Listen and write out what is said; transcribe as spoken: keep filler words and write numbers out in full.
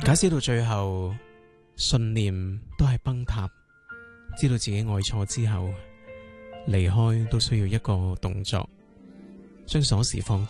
假使到最後信念都係崩塌，知道自己愛錯之後離開都需要一個動作，將鎖匙放